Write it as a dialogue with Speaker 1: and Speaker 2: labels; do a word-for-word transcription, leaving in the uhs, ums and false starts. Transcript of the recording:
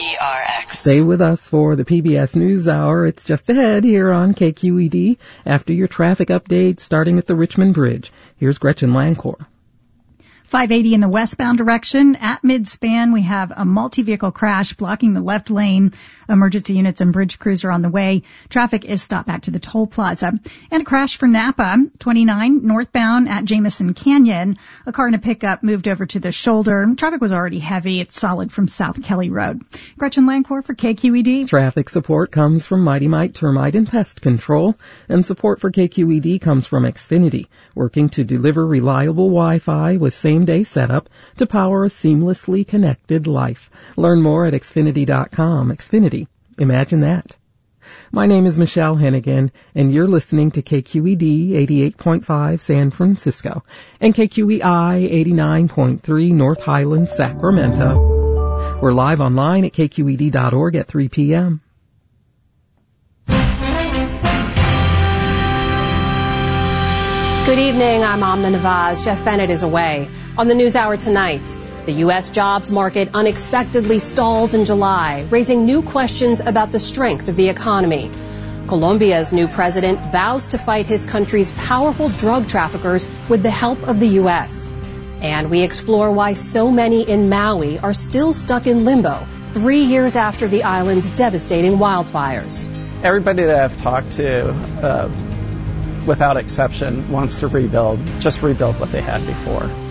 Speaker 1: R X.
Speaker 2: Stay with us for the P B S NewsHour. It's just ahead here on K Q E D after your traffic update starting at the Richmond Bridge. Here's Gretchen Lancor.
Speaker 3: five eighty in the westbound direction. At mid-span, we have a multi-vehicle crash blocking the left lane. Emergency units and bridge crews are on the way. Traffic is stopped back to the toll plaza. And a crash for Napa, twenty-nine northbound at Jameson Canyon. A car and a pickup moved over to the shoulder. Traffic was already heavy. It's solid from South Kelly Road. Gretchen Lancor for K Q E D.
Speaker 2: Traffic support comes from Mighty Mite Termite and Pest Control, and support for K Q E D comes from Xfinity, working to deliver reliable Wi-Fi with same-day setup to power a seamlessly connected life. Learn more at Xfinity dot com. Xfinity. Imagine that. My name is Michelle Hennigan, and you're listening to K Q E D eighty-eight point five San Francisco and K Q E I eighty-nine point three North Highlands, Sacramento. We're live online at K Q E D dot org at three p.m.
Speaker 4: Good evening, I'm Amna Nawaz. Jeff Bennett is away. On the NewsHour tonight, the U S jobs market unexpectedly stalls in July, raising new questions about the strength of the economy. Colombia's new president vows to fight his country's powerful drug traffickers with the help of the U S. And we explore why so many in Maui are still stuck in limbo three years after the island's devastating wildfires.
Speaker 5: Everybody that I've talked to, uh, without exception, wants to rebuild, just rebuild what they had before.